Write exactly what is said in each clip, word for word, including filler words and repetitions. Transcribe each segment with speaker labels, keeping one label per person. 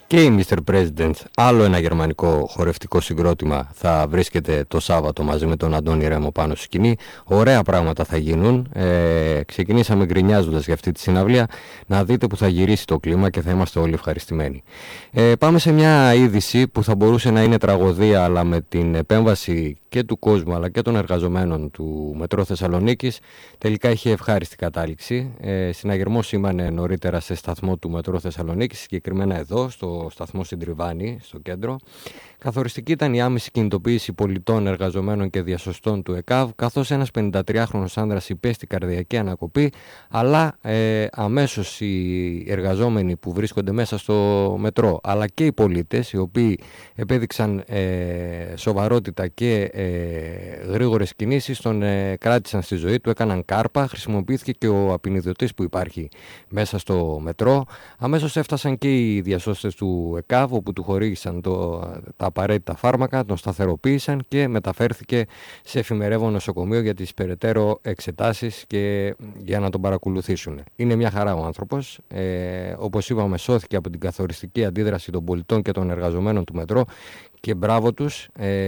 Speaker 1: Και η μίστερ President, άλλο ένα γερμανικό χορευτικό συγκρότημα, θα βρίσκεται το Σάββατο μαζί με τον Αντώνη Ρέμο πάνω στη σκηνή. Ωραία πράγματα θα γίνουν. Ε, ξεκινήσαμε γκρινιάζοντας για αυτή τη συναυλία. Να δείτε που θα γυρίσει το κλίμα και θα είμαστε όλοι ευχαριστημένοι. Ε, πάμε σε μια είδηση που θα μπορούσε να είναι τραγωδία, αλλά με την επέμβαση και του κόσμου αλλά και των εργαζομένων του Μετρό Θεσσαλονίκης τελικά είχε ευχάριστη κατάληξη. Ε, συναγερμός σήμανε νωρίτερα σε σταθμό του Μετρό Θεσσαλονίκης, συγκεκριμένα εδώ στο σταθμό στην Τριβάνη, στο κέντρο. Καθοριστική ήταν η άμεση κινητοποίηση πολιτών, εργαζομένων και διασωστών του ΕΚΑΒ, καθώς ένας πενηντατριάχρονος άνδρας υπέστη καρδιακή ανακοπή, αλλά ε, αμέσως οι εργαζόμενοι που βρίσκονται μέσα στο μετρό, αλλά και οι πολίτες, οι οποίοι επέδειξαν ε, σοβαρότητα και ε, γρήγορες κινήσεις, τον ε, κράτησαν στη ζωή του, έκαναν κάρπα, χρησιμοποιήθηκε και ο απεινιδωτής που υπάρχει μέσα στο μετρό. Αμέσως έφτασαν και οι διασώστες του ΕΚΑΒ, όπου του χορήγησαν το, τα απαραίτητα φάρμακα, τον σταθεροποίησαν και μεταφέρθηκε σε εφημερεύον νοσοκομείο για τις περαιτέρω εξετάσεις και για να τον παρακολουθήσουν. Είναι μια χαρά ο άνθρωπος. Ε, όπως είπαμε, σώθηκε από την καθοριστική αντίδραση των πολιτών και των εργαζομένων του μετρό και μπράβο τους.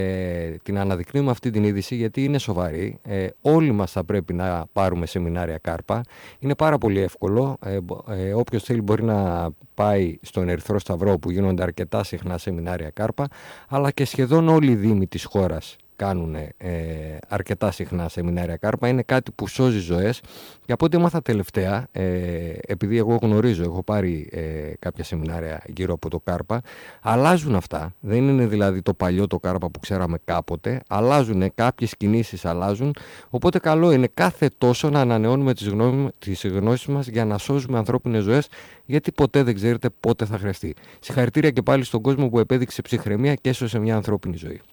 Speaker 1: Ε, την αναδεικνύουμε αυτή την είδηση γιατί είναι σοβαρή. Ε, όλοι μας θα πρέπει να πάρουμε σεμινάρια κάρπα. Είναι πάρα πολύ εύκολο. Ε, ε, όποιος θέλει μπορεί να πάει στον Ερυθρό Σταυρό, που γίνονται αρκετά συχνά σεμινάρια κάρπα, αλλά και σχεδόν όλοι οι δήμοι της χώρας κάνουν ε, αρκετά συχνά σεμινάρια κάρπα. Είναι κάτι που σώζει ζωές και από ό,τι έμαθα τελευταία, ε, επειδή εγώ γνωρίζω, έχω πάρει ε, κάποια σεμινάρια γύρω από το κάρπα, αλλάζουν αυτά. Δεν είναι δηλαδή το παλιό το κάρπα που ξέραμε κάποτε, αλλάζουν, κάποιες κινήσεις αλλάζουν, οπότε καλό είναι κάθε τόσο να ανανεώνουμε τις, γνώμη, τις γνώσεις μας για να σώζουμε ανθρώπινες ζωές, γιατί ποτέ δεν ξέρετε πότε θα χρειαστεί. Συγχαρητήρια και πάλι στον κόσμο που επέδειξε ψυχραιμία και έσωσε μια ανθρώπινη ζωή.